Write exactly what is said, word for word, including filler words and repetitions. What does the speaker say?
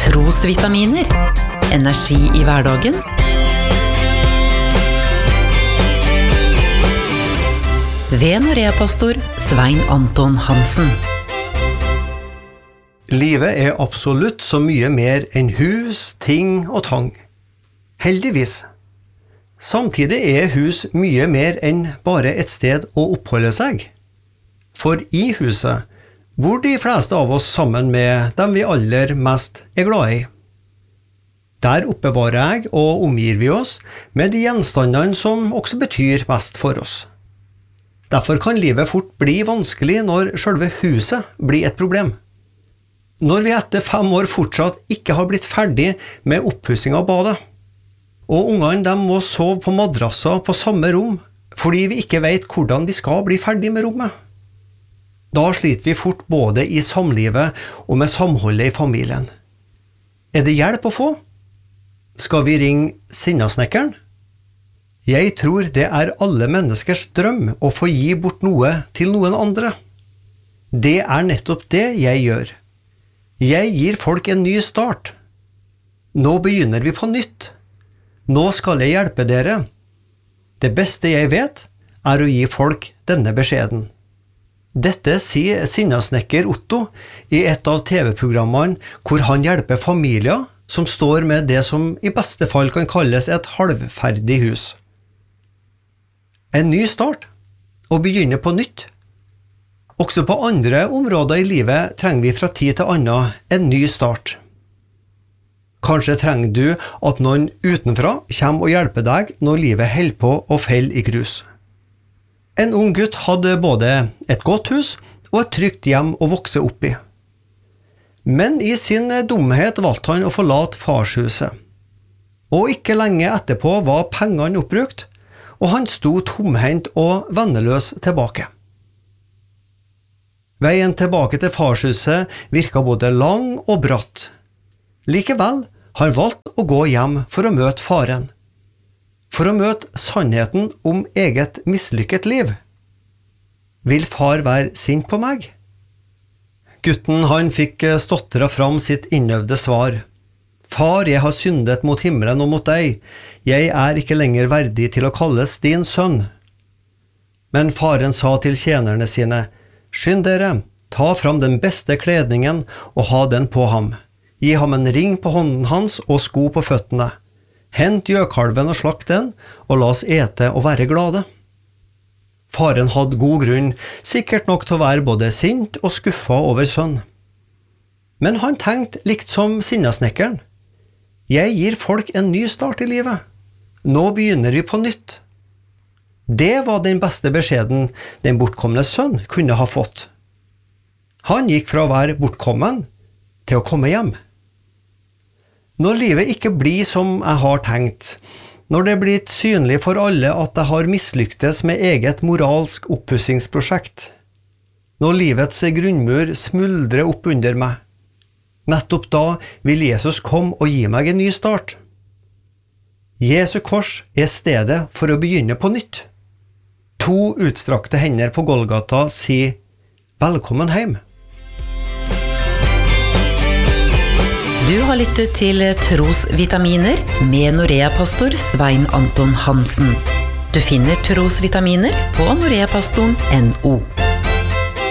Trosvitaminer. Energi i hverdagen. Ved Norea-pastor Svein Anton Hansen. Livet er absolutt så mye mer enn hus, ting og tang. Heldigvis. Samtidig er hus mye mer enn bare et sted å oppholde seg. For i huset bor de fleste av oss sammen med dem vi aller mest er glad i. Der oppbevarer jeg og omgir vi oss med de gjenstandene som også betyr mest for oss. Derfor kan livet fort bli vanskelig når selve huset blir et problem. Når vi etter fem år fortsatt ikke har blitt ferdig med oppussing av badet, og ungene dem må sove på madrasser på samme rom fordi vi ikke vet hvordan de skal bli ferdig med rommet. Da sliter vi fort både i samlivet og med samholdet i familien. Er det hjelp å få? Skal vi ringe Sinnasnekkeren? Jeg tror det er alle menneskers drøm å få gi bort noe til noen andre. Det er nettopp det jeg gjør. Jeg gir folk en ny start. Nå begynner vi på nytt. Nå skal jeg hjelpe dere. Det beste jeg vet er å gi folk denne beskjeden. Dette sier Sinnasnekker Otto i et av T V-programmene hvor han hjelper familier som står med det som i beste fall kan kalles et halvferdig hus. En ny start, og begynne på nytt. Også på andre områder i livet trenger vi fra tid til annen en ny start. Kanskje trenger du at noen utenfra kommer og hjelper deg når livet holder på å felle i grus. En ung gutt hadde både et godt hus og et trygt hjem å vokse opp i. Men i sin dumhet valgte han å forlate farshuset. Og ikke lenge etterpå var pengene oppbrukt, og han sto tomhendt og venneløs tilbake. Veien tilbake til farshuset virket både lang og bratt. Likevel har han valgt å gå hjem for å møte faren. For å møte sannheten om eget mislykket liv. Vil far være sint på meg? Gutten han fikk stotra fram sitt innøvde svar. Far, jeg har syndet mot himmelen og mot deg. Jeg er ikke lenger verdig til å kalles din sønn. Men faren sa til tjenerne sine, skynd dere, ta fram den beste kledningen og ha den på ham. Gi ham en ring på hånden hans og sko på føttene. Hent gjøkalven og slakt den, og la oss ete og være glade. Faren hadde god grunn, sikkert nok til å være både sint og skuffa over sønn. Men han tenkte likt som Sinnasnekkeren. Jeg gir folk en ny start i livet. Nå begynner vi på nytt. Det var den beste beskjeden den bortkomne sønn kunne ha fått. Han gikk fra å være bortkommen til å komme hjem. Når livet ikke blir som jeg har tenkt, når det er blitt synlig for alle at jeg har mislyktes med eget moralsk oppussingsprosjekt, når livets grunnmur smuldrer opp under meg, nettopp da vil Jesus komme og gi meg en ny start. Jesu kors er stedet for å begynne på nytt. To utstrakte hender på Golgata sier, velkommen hjem. Du har lyttet til Trosvitaminer med Norea-pastor Svein Anton Hansen. Du finner Trosvitaminer på noreapastoren punktum no.